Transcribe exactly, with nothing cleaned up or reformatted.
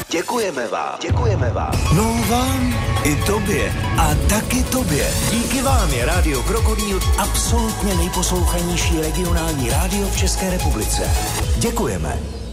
Děkujeme vám, děkujeme vám. No vám, i tobě a taky tobě. Díky vám je Rádio Krokodýl absolutně nejposlouchanější regionální rádio v České republice. Děkujeme.